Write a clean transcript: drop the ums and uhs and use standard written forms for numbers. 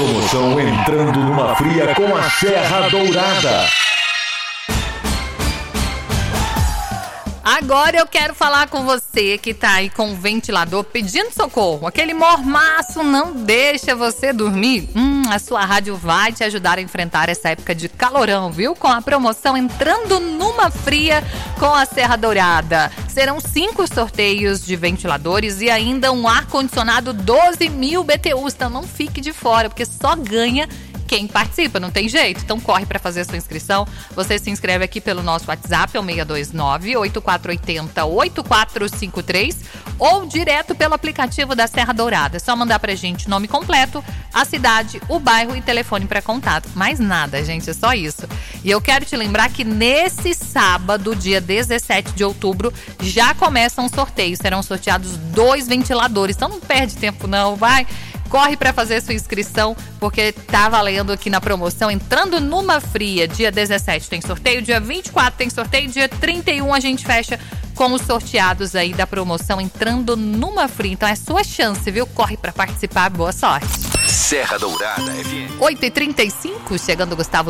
promoção entrando numa fria com a Serra Dourada. Agora eu quero falar com você que tá aí com o ventilador pedindo socorro. Aquele mormaço não deixa você dormir. A sua rádio vai te ajudar a enfrentar essa época de calorão, viu? Com a promoção entrando numa fria com a Serra Dourada. Serão 5 sorteios de ventiladores e ainda um ar-condicionado 12.000 BTUs. Então não fique de fora, porque só ganha quem participa, não tem jeito. Então corre para fazer a sua inscrição. Você se inscreve aqui pelo nosso WhatsApp, é o 629-8480-8453 ou direto pelo aplicativo da Serra Dourada. É só mandar pra gente nome completo, a cidade, o bairro e telefone para contato. Mais nada, gente, é só isso. E eu quero te lembrar que nesse sábado, dia 17 de outubro, já começam os sorteios. Serão sorteados 2 ventiladores. Então não perde tempo não, vai. Corre para fazer sua inscrição, porque tá valendo aqui na promoção. Entrando numa fria, dia 17 tem sorteio, dia 24 tem sorteio, dia 31 a gente fecha com os sorteados aí da promoção Entrando numa fria. Então é sua chance, viu? Corre para participar, boa sorte. Serra Dourada FM. 8h35, chegando o Gustavo